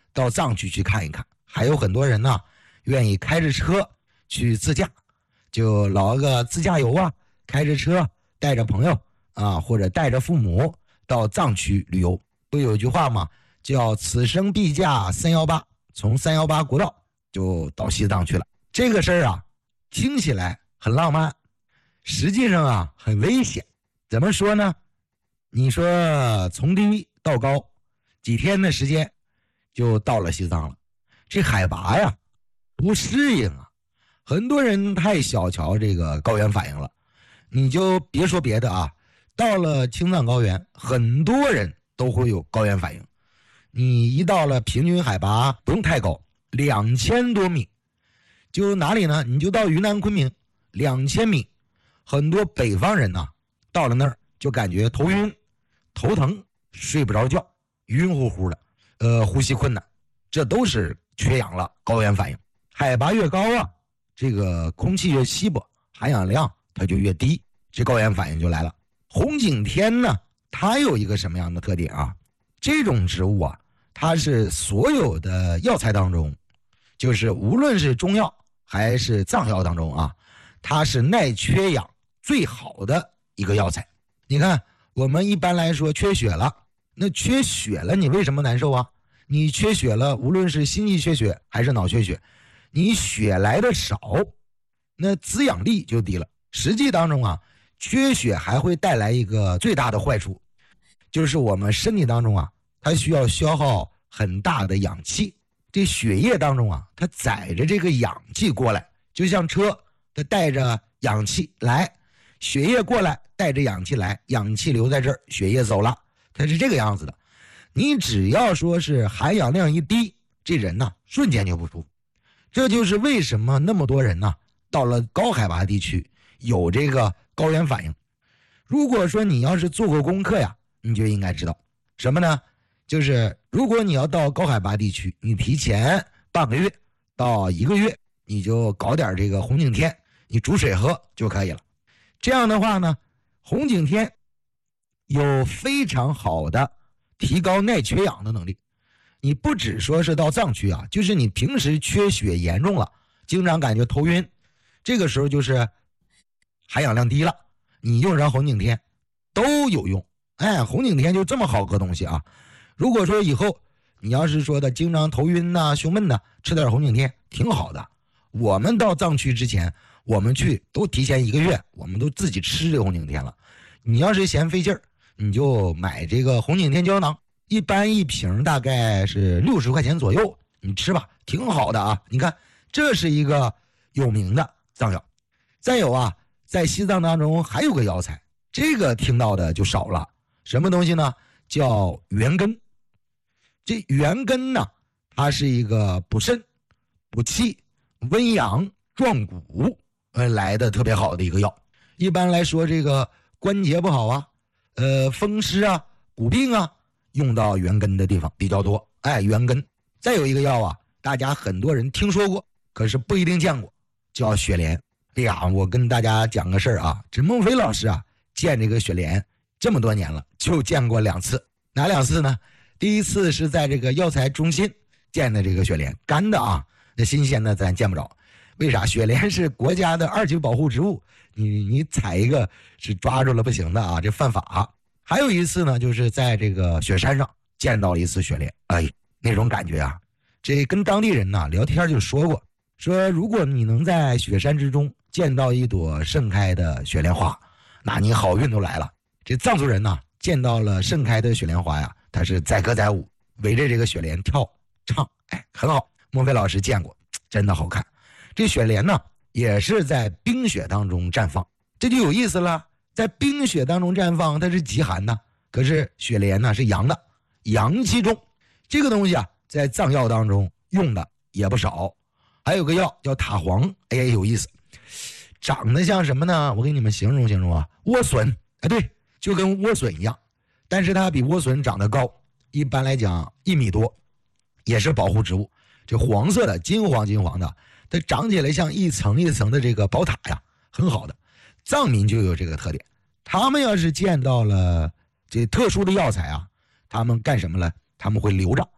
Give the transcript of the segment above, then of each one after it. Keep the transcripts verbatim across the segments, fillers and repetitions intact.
到藏区去看一看。还有很多人呢愿意开着车去自驾，就老个自驾游啊，开着车带着朋友啊，或者带着父母到藏区旅游。不有句话嘛，叫此生必驾三一八，从三一八国道就到西藏去了。这个事儿啊听起来很浪漫，实际上啊很危险。怎么说呢？你说从低到高几天的时间就到了西藏了，这海拔呀不适应啊，很多人太小瞧这个高原反应了。你就别说别的啊，到了青藏高原很多人都会有高原反应。你一到了平均海拔不用太高，两千多米，就哪里呢？你就到云南昆明两千米，很多北方人呢、啊、到了那儿就感觉头晕头疼，睡不着觉，晕乎乎的，呃，呼吸困难，这都是缺氧了，高原反应。海拔越高啊，这个空气越稀薄，含氧量它就越低，这高原反应就来了。红景天呢，它有一个什么样的特点啊？这种植物啊，它是所有的药材当中，就是无论是中药还是藏药当中啊，它是耐缺氧最好的一个药材。你看我们一般来说缺血了，那缺血了你为什么难受啊？你缺血了，无论是心肌缺血还是脑缺血，你血来的少，那滋养力就低了。实际当中啊，缺血还会带来一个最大的坏处，就是我们身体当中啊，它需要消耗很大的氧气，这血液当中啊，它载着这个氧气过来，就像车它带着氧气来，血液过来带着氧气来，氧气留在这儿，血液走了，它是这个样子的。你只要说是含氧量一低，这人呢瞬间就不舒服。这就是为什么那么多人呢到了高海拔地区有这个高原反应。如果说你要是做过功课呀，你就应该知道什么呢？就是如果你要到高海拔地区，你提前半个月到一个月，你就搞点这个红景天，你煮水喝就可以了。这样的话呢，红景天有非常好的提高耐缺氧的能力。你不只说是到藏区啊，就是你平时缺血严重了，经常感觉头晕，这个时候就是含氧量低了，你用上红景天都有用。哎，红景天就这么好个东西啊！如果说以后你要是说的经常头晕呐、胸闷呐，吃点红景天挺好的。我们到藏区之前，我们去都提前一个月，我们都自己吃这个红景天了。你要是嫌费劲儿，你就买这个红景天胶囊，一般一瓶大概是六十块钱左右，你吃吧，挺好的啊。你看，这是一个有名的藏药。再有啊，在西藏当中还有个药材，这个听到的就少了。什么东西呢？叫元根。这元根呢，它是一个补肾、补气、温阳、壮骨呃来的特别好的一个药。一般来说，这个关节不好啊，呃，风湿啊、骨病啊，用到元根的地方比较多。哎，元根。再有一个药啊，大家很多人听说过，可是不一定见过，叫雪莲。哎呀，我跟大家讲个事儿啊，这孟非老师啊，见这个雪莲这么多年了，就见过两次。哪两次呢？第一次是在这个药材中心见的这个雪莲，干的啊，那新鲜的咱见不着。为啥？雪莲是国家的二级保护植物，你你采一个是抓住了不行的啊，这犯法。还有一次呢，就是在这个雪山上见到一次雪莲，哎，那种感觉啊，这跟当地人呐聊天就说过，说如果你能在雪山之中见到一朵盛开的雪莲花，那你好运都来了。这藏族人呐，见到了盛开的雪莲花呀，他是载歌载舞，围着这个雪莲跳唱，哎，很好。孟非老师见过，真的好看。这雪莲呢，也是在冰雪当中绽放，这就有意思了。在冰雪当中绽放，它是极寒的，可是雪莲呢是阳的，阳气重。这个东西啊，在藏药当中用的也不少。还有个药叫塔黄，哎呀，有意思，长得像什么呢？我给你们形容形容啊，莴笋，哎，对，就跟莴笋一样，但是它比莴笋长得高，一般来讲一米多，也是保护植物。这黄色的，金黄金黄的，它长起来像一层一层的这个宝塔呀，很好的。藏民就有这个特点，他们要是见到了这特殊的药材啊，他们干什么呢？他们会留着，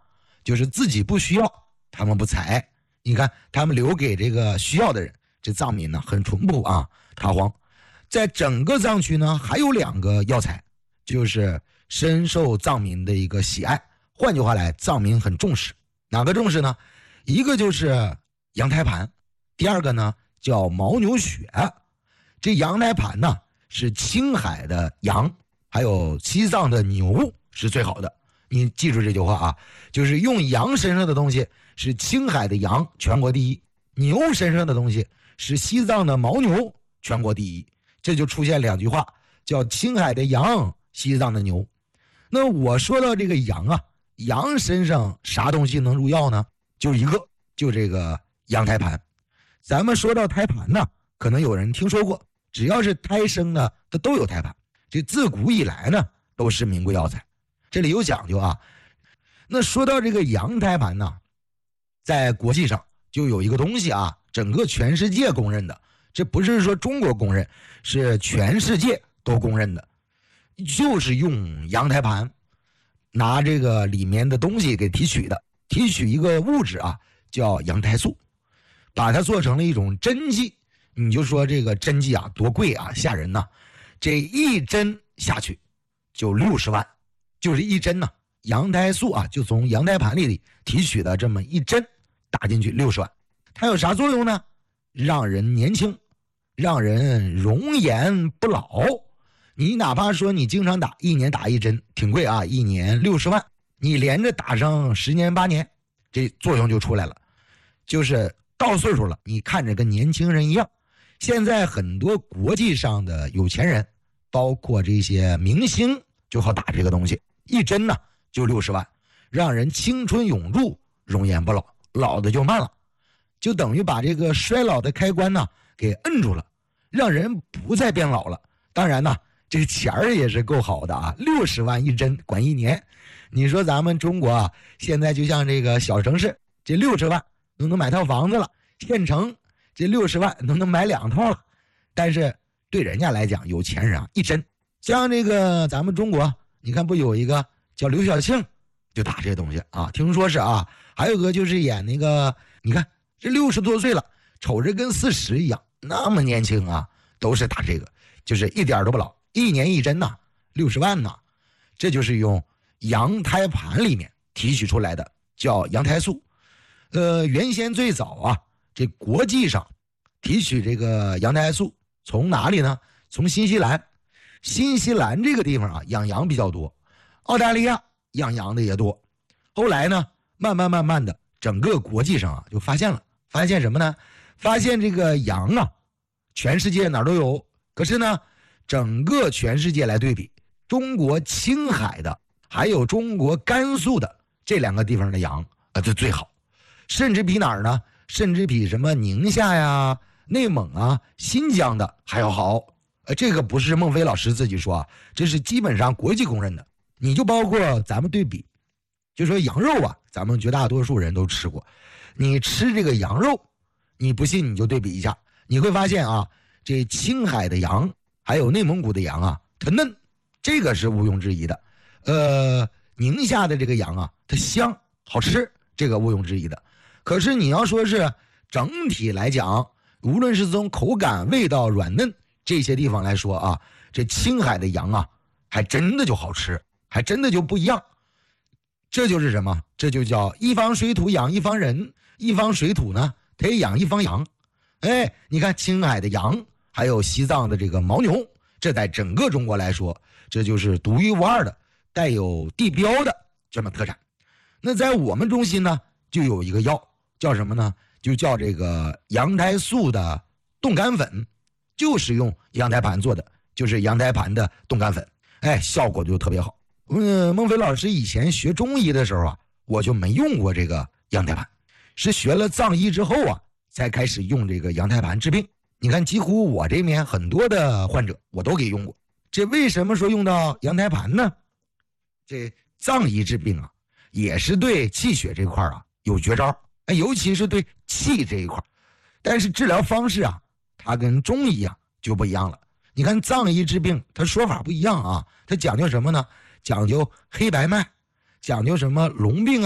就是自己不需要他们不采，你看他们留给这个需要的人。这藏民呢很淳朴啊，塌黄。在整个藏区呢还有两个药材，就是深受藏民的一个喜爱，换句话来，藏民很重视。哪个重视呢？一个就是羊胎盘，第二个呢叫牦牛血。这羊胎盘呢是青海的羊还有西藏的牛是最好的，你记住这句话啊，就是用羊身上的东西是青海的羊全国第一，牛身上的东西是西藏的牦牛全国第一。这就出现两句话，叫青海的羊，西藏的牛。那我说到这个羊啊，羊身上啥东西能入药呢？就一个，就这个羊胎盘。咱们说到胎盘呢，可能有人听说过，只要是胎生的，它都有胎盘。这自古以来呢，都是名贵药材。这里有讲究啊。那说到这个羊胎盘呢，在国际上就有一个东西啊，整个全世界公认的，这不是说中国公认，是全世界都公认的，就是用羊胎盘拿这个里面的东西给提取的，提取一个物质啊，叫羊胎素，把它做成了一种针剂。你就说这个针剂啊多贵啊，吓人呐！这一针下去就六十万，就是一针呐、啊，羊胎素啊就从羊胎盘里提取的这么一针打进去六十万。它有啥作用呢？让人年轻，让人容颜不老。你哪怕说你经常打，一年打一针挺贵啊，一年六十万，你连着打上十年八年，这作用就出来了，就是到岁数了你看着跟年轻人一样。现在很多国际上的有钱人，包括这些明星，就好打这个东西，一针呢就六十万，让人青春永驻，容颜不老，老的就慢了，就等于把这个衰老的开关呢给摁住了，让人不再变老了。当然呢，这个钱儿也是够好的啊，六十万一针，管一年。你说咱们中国啊，现在就像这个小城市，这六十万都能买套房子了，县城这六十万都能买两套了。但是对人家来讲，有钱人啊，一针。像这个咱们中国，你看不有一个叫刘晓庆，就打这些东西啊，听说是啊。还有个就是演那个，你看这六十多岁了，瞅着跟四十一样，那么年轻啊，都是打这个，就是一点都不老，一年一针呐、啊，六十万呐、啊，这就是用羊胎盘里面提取出来的，叫羊胎素。呃，原先最早啊，这国际上提取这个羊胎素从哪里呢？从新西兰。新西兰这个地方啊，养羊比较多，澳大利亚养羊的也多。后来呢，慢慢慢慢的，整个国际上啊就发现了，发现什么呢？发现这个羊啊，全世界哪儿都有，可是呢，整个全世界来对比，中国青海的还有中国甘肃的这两个地方的羊啊，就最好，甚至比哪儿呢？甚至比什么宁夏呀、内蒙啊、新疆的还要好。呃，这个不是孟非老师自己说啊，这是基本上国际公认的。你就包括咱们对比，就说羊肉啊，咱们绝大多数人都吃过。你吃这个羊肉，你不信你就对比一下，你会发现啊，这青海的羊还有内蒙古的羊啊，它嫩，这个是毋庸置疑的。呃，宁夏的这个羊啊，它香好吃，这个毋庸置疑的。可是你要说是整体来讲，无论是从口感、味道、软嫩这些地方来说啊，这青海的羊啊，还真的就好吃，还真的就不一样。这就是什么？这就叫一方水土养一方人，一方水土呢，它也养一方羊。哎，你看青海的羊，还有西藏的这个牦牛，这在整个中国来说，这就是独一无二的，带有地标的这么特产。那在我们中心呢，就有一个药，叫什么呢？就叫这个羊胎素的冻干粉。就是用羊胎盘做的，就是羊胎盘的冻干粉，哎，效果就特别好。嗯，孟非老师以前学中医的时候啊，我就没用过这个羊胎盘，是学了藏医之后啊，才开始用这个羊胎盘治病。你看，几乎我这边很多的患者我都给用过。这为什么说用到羊胎盘呢？这藏医治病啊，也是对气血这块啊有绝招，哎，尤其是对气这一块，但是治疗方式啊，它跟中医啊就不一样了。你看藏医治病，它说法不一样啊，它讲究什么呢？讲究黑白脉，讲究什么龙病啊，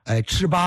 哎，赤巴。